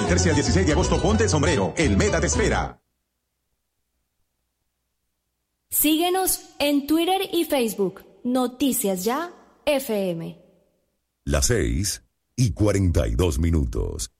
13 al 16 de agosto, ponte el sombrero. El Meta te espera. Síguenos en Twitter y Facebook. Noticias Ya FM. Las 6:42.